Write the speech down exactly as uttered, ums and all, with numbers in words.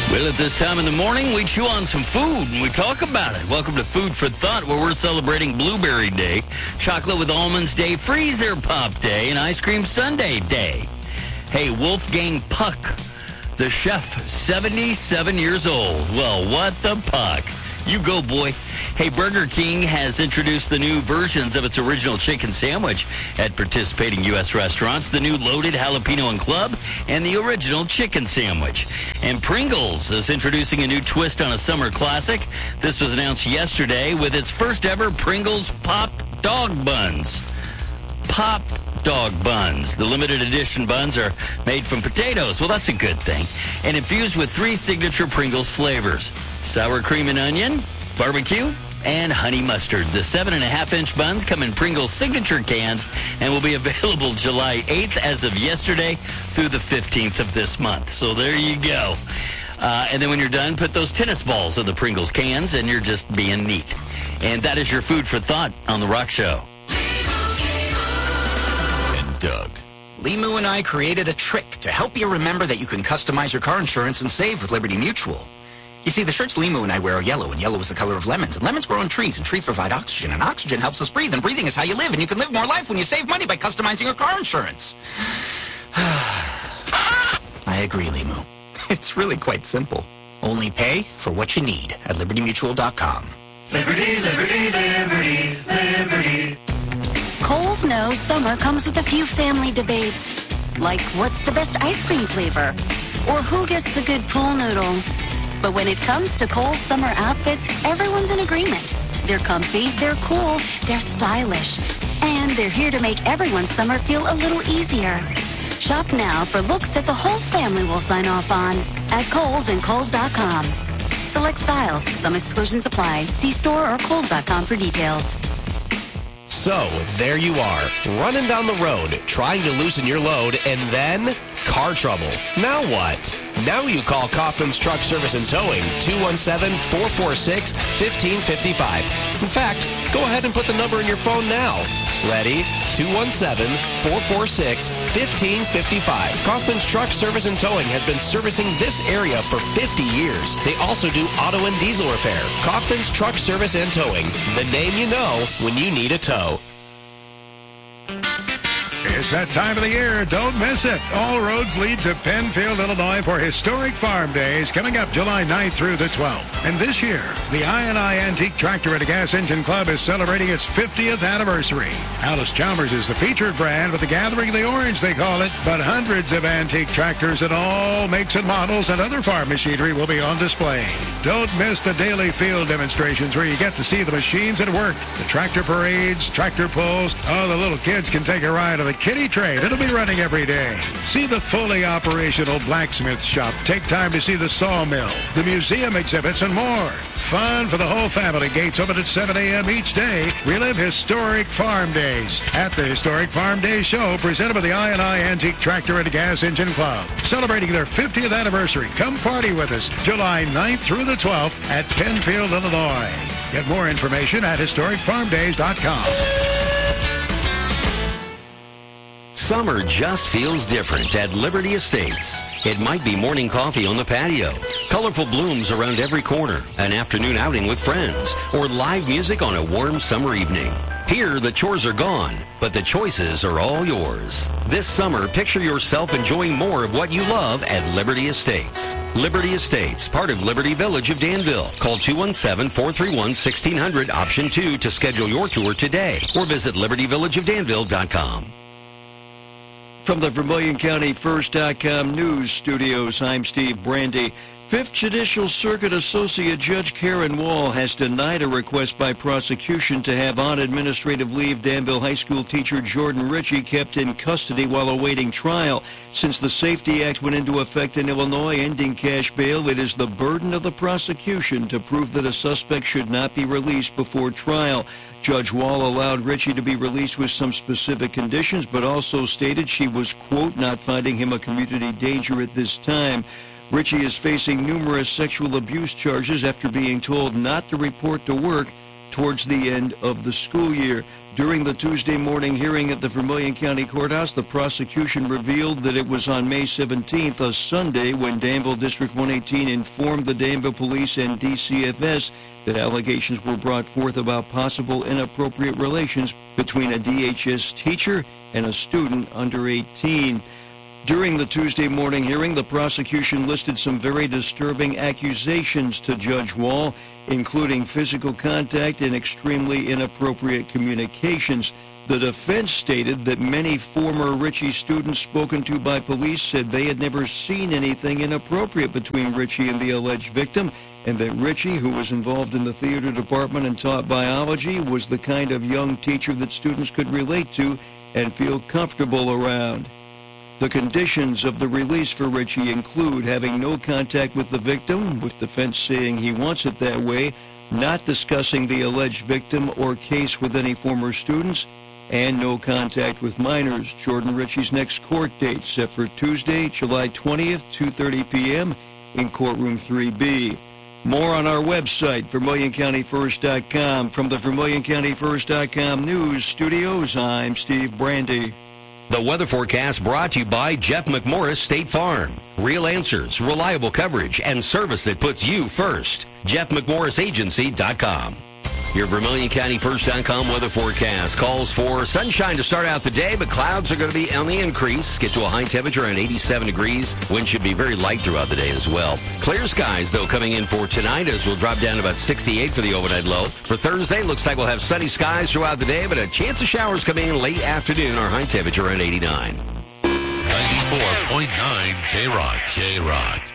Well, at this time in the morning, we chew on some food and we talk about it. Welcome to Food for Thought, where we're celebrating Blueberry Day, Chocolate with Almonds Day, Freezer Pop Day, and Ice Cream Sundae Day. Hey, Wolfgang Puck, the chef, seventy-seven years old. Well, what the puck? You go, boy. Hey, Burger King has introduced the new versions of its original chicken sandwich at participating U S restaurants, the new loaded jalapeno and club, and the original chicken sandwich. And Pringles is introducing a new twist on a summer classic. This was announced yesterday with its first ever Pringles Pop Dog Buns. Pop Dog Buns. The limited edition buns are made from potatoes. Well, that's a good thing. And infused with three signature Pringles flavors: sour cream and onion, barbecue, and honey mustard. The seven and a half inch buns come in Pringles signature cans and will be available July eighth as of yesterday through the fifteenth of this month. So there you go. Uh, and then when you're done, put those tennis balls in the Pringles cans and you're just being neat. And that is your Food for Thought on The Rock Show. And Doug. Limu and I created a trick to help you remember that you can customize your car insurance and save with Liberty Mutual. You see, the shirts Limu and I wear are yellow, and yellow is the color of lemons. And lemons grow on trees, and trees provide oxygen, and oxygen helps us breathe, and breathing is how you live. And you can live more life when you save money by customizing your car insurance. I agree, Limu. It's really quite simple. Only pay for what you need at liberty mutual dot com. Liberty, liberty, liberty, liberty. Kohl's knows summer comes with a few family debates, like what's the best ice cream flavor, or who gets the good pool noodle. But when it comes to Kohl's summer outfits, everyone's in agreement. They're comfy, they're cool, they're stylish, and they're here to make everyone's summer feel a little easier. Shop now for looks that the whole family will sign off on at Kohl's and Kohl's dot com. Select styles, some exclusions apply. See store or Kohl's dot com for details. So, there you are, running down the road, trying to loosen your load, and then car trouble. Now what? Now you call Kaufman's Truck Service and Towing, two one seven, four four six, one five five five. In fact, go ahead and put the number in your phone now. Ready? two one seven, four four six, one five five five. Kaufman's Truck Service and Towing has been servicing this area for fifty years. They also do auto and diesel repair. Kaufman's Truck Service and Towing, the name you know when you need a tow. It's that time of the year. Don't miss it. All roads lead to Penfield, Illinois for Historic Farm Days coming up July ninth through the twelfth. And this year, the I and I Antique Tractor and Gas Engine Club is celebrating its fiftieth anniversary. Alice Chalmers is the featured brand with the Gathering of the Orange, they call it. But hundreds of antique tractors and all makes and models and other farm machinery will be on display. Don't miss the daily field demonstrations where you get to see the machines at work. The tractor parades, tractor pulls. Oh, the little kids can take a ride on the kitty train. It'll be running every day. See the fully operational blacksmith shop. Take time to see the sawmill, the museum exhibits, and more. Fun for the whole family. Gates open at seven a.m. each day. Relive Historic Farm Days at the Historic Farm Days Show presented by the I and I Antique Tractor and Gas Engine Club. Celebrating their fiftieth anniversary. Come party with us July ninth through the twelfth at Penfield, Illinois. Get more information at historic farm days dot com. Summer just feels different at Liberty Estates. It might be morning coffee on the patio, colorful blooms around every corner, an afternoon outing with friends, or live music on a warm summer evening. Here, the chores are gone, but the choices are all yours. This summer, picture yourself enjoying more of what you love at Liberty Estates. Liberty Estates, part of Liberty Village of Danville. Call two one seven, four three one, one six zero zero, option two to schedule your tour today, or visit liberty village of danville dot com. From the Vermilion County First dot com news studios, I'm Steve Brandy. Fifth Judicial Circuit Associate Judge Karen Wall has denied a request by prosecution to have on administrative leave Danville High School teacher Jordan Ritchie kept in custody while awaiting trial. Since the Safety Act went into effect in Illinois, ending cash bail, it is the burden of the prosecution to prove that a suspect should not be released before trial. Judge Wall allowed Ritchie to be released with some specific conditions, but also stated she was, quote, not finding him a community danger at this time. Ritchie is facing numerous sexual abuse charges after being told not to report to work towards the end of the school year. During the Tuesday morning hearing at the Vermilion County Courthouse, the prosecution revealed that it was on May seventeenth, a Sunday, when Danville District one eighteen informed the Danville Police and D C F S that allegations were brought forth about possible inappropriate relations between a D H S teacher and a student under eighteen. During the Tuesday morning hearing, the prosecution listed some very disturbing accusations to Judge Wall, including physical contact and extremely inappropriate communications. The defense stated that many former Ritchie students spoken to by police said they had never seen anything inappropriate between Ritchie and the alleged victim, and that Ritchie, who was involved in the theater department and taught biology, was the kind of young teacher that students could relate to and feel comfortable around. The conditions of the release for Ritchie include having no contact with the victim, with defense saying he wants it that way, not discussing the alleged victim or case with any former students, and no contact with minors. Jordan Ritchie's next court date set for Tuesday, July twentieth, two thirty p.m. in courtroom three B. More on our website, Vermilion County First dot com. From the Vermilion County First dot com news studios, I'm Steve Brandy. The weather forecast brought to you by Jeff McMorris State Farm. Real answers, reliable coverage, and service that puts you first. Jeff McMorris Agency dot com. Your Vermilion County First dot com weather forecast calls for sunshine to start out the day, but clouds are going to be on the increase. Get to a high temperature around eighty-seven degrees. Wind should be very light throughout the day as well. Clear skies, though, coming in for tonight, as we'll drop down to about sixty-eight for the overnight low. For Thursday, looks like we'll have sunny skies throughout the day, but a chance of showers coming in late afternoon. Our high temperature around eighty-nine. ninety-four point nine K-Rock. K-Rock.